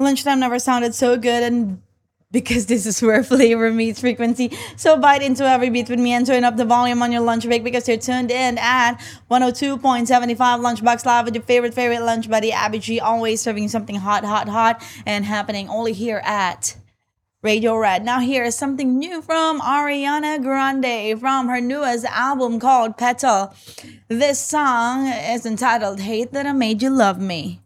Lunchtime never sounded so good, and because this is where flavor meets frequency. So bite into every beat with me and turn up the volume on your lunch break because you're tuned in at 102.75 Lunchbox Live with your favorite lunch buddy, Abby G, always serving something hot, and happening only here at Radio Red. Now here is something new from Ariana Grande from her newest album called Petal. This song is entitled Hate That I Made You Love Me.